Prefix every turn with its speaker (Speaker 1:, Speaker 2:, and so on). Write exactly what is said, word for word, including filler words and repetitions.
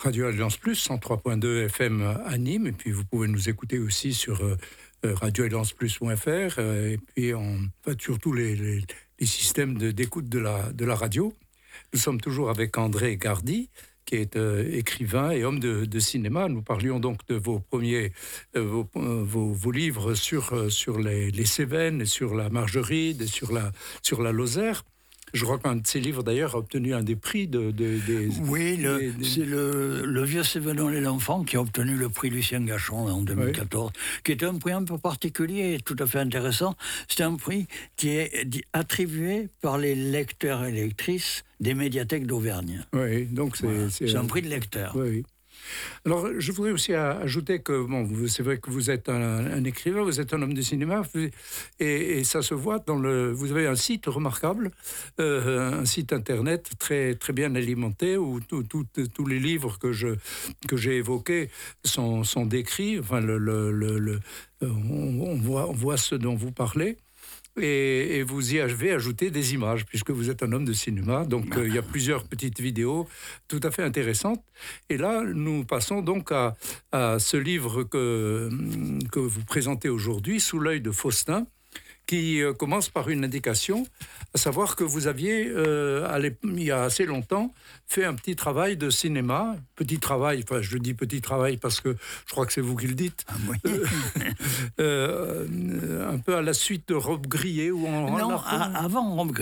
Speaker 1: Radio Alliance Plus, cent trois point deux F M à Nîmes, et puis vous pouvez nous écouter aussi sur euh, radio alliance plus point f r, euh, et puis en, enfin, sur tous les, les, les systèmes de, d'écoute de la, de la radio. Nous sommes toujours avec André Gardy, qui est euh, écrivain et homme de, de cinéma. Nous parlions donc de vos premiers euh, vos, euh, vos, vos livres sur, euh, sur les, les Cévennes, sur la Margeride, et sur la, sur la Lozère. Je crois qu'un de ces livres, d'ailleurs, a obtenu un des prix de... de des,
Speaker 2: oui, le,
Speaker 1: des, des...
Speaker 2: c'est le, le Vieux Cévenon et l'enfant qui a obtenu le prix Lucien Gachon en deux mille quatorze, oui. Qui est un prix un peu particulier et tout à fait intéressant. C'est un prix qui est attribué par les lecteurs et lectrices des médiathèques d'Auvergne.
Speaker 1: Oui, donc c'est...
Speaker 2: Voilà.
Speaker 1: C'est,
Speaker 2: c'est un prix de lecteur.
Speaker 1: Oui, oui. Alors, je voudrais aussi ajouter que, bon, c'est vrai que vous êtes un, un écrivain, vous êtes un homme de cinéma, et, et ça se voit dans le... Vous avez un site remarquable, euh, un site internet très, très bien alimenté, où tous les livres que, je, que j'ai évoqués sont, sont décrits, enfin, le, le, le, le, on, on, voit, on voit ce dont vous parlez. Et, et vous y avez ajouté des images, puisque vous êtes un homme de cinéma. Donc, euh, il y a plusieurs petites vidéos tout à fait intéressantes. Et là, nous passons donc à, à ce livre que, que vous présentez aujourd'hui, Sous l'œil de Faustin, qui euh, commence par une indication, à savoir que vous aviez, euh, allez, il y a assez longtemps, fait un petit travail de cinéma, petit travail, enfin je dis petit travail parce que je crois que c'est vous qui le dites,
Speaker 2: ah, oui.
Speaker 1: euh, euh, un peu à la suite de Robe Grillée ou en,
Speaker 2: non,
Speaker 1: en
Speaker 2: à, avant Robe